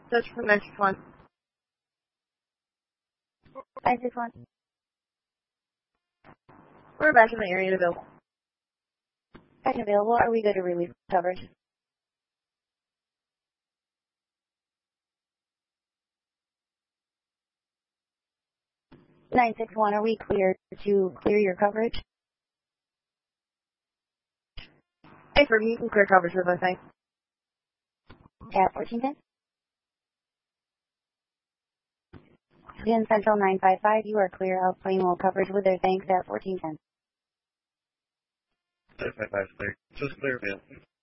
Search for 961. 961. We're back in the area available. Back available. Are we good to release coverage? Nine 6-1, are we clear to clear your coverage? Hey, for you can clear coverage with us, thanks. Cat 1410. In Central 955, you are clear of plain old coverage with their thanks at 1410. 955 clear. Just clear, man.